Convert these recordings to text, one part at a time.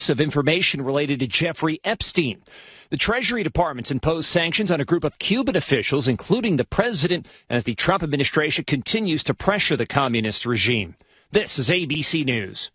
of information related to Jeffrey Epstein. The Treasury Department's imposed sanctions on a group of Cuban officials, including the president, as the Trump administration continues to pressure the communist regime. This is ABC News.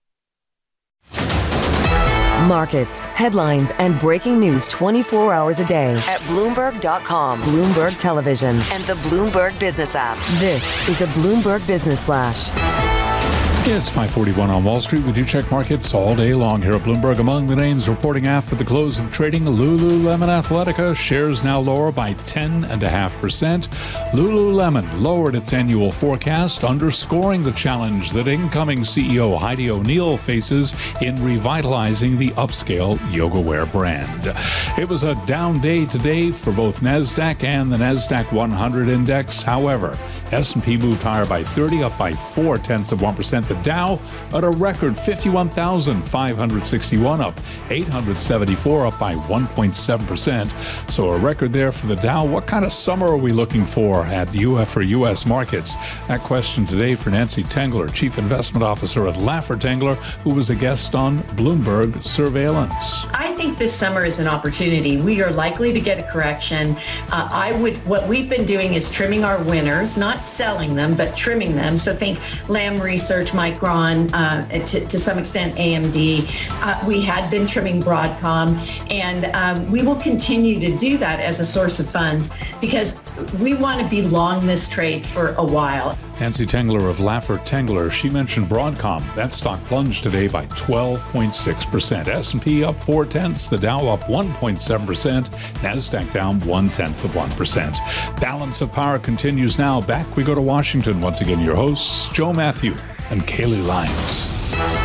Markets, headlines, and breaking news 24 hours a day at Bloomberg.com, Bloomberg Television, and the Bloomberg Business app. This is a Bloomberg Business Flash. It's 5:41 on Wall Street. We do check markets all day long here at Bloomberg. Among the names reporting after the close of trading, Lululemon Athletica shares now lower by 10.5%. Lululemon lowered its annual forecast, underscoring the challenge that incoming CEO Heidi O'Neill faces in revitalizing the upscale yoga wear brand. It was a down day today for both NASDAQ and the NASDAQ 100 index. However, S&P moved higher by 30, up by 0.4%. The Dow at a record 51,561, up 874, up by 1.7%. So a record there for the Dow. What kind of summer are we looking for for U.S. markets? That question today for Nancy Tengler, Chief Investment Officer at Laffer Tengler, who was a guest on Bloomberg Surveillance. I think this summer is an opportunity. We are likely to get a correction. What we've been doing is trimming our winners, not selling them, but trimming them. So think Lam Research, Micron, to some extent AMD. We had been trimming Broadcom, and we will continue to do that as a source of funds because we want to be long this trade for a while. Nancy Tengler of Laffer Tengler, she mentioned Broadcom. That stock plunged today by 12.6%. S&P up 0.4, the Dow up 1.7%, NASDAQ down 0.1%. Balance of Power continues now. Back we go to Washington. Once again, your hosts, Joe Matthew and Kaylee Lyons.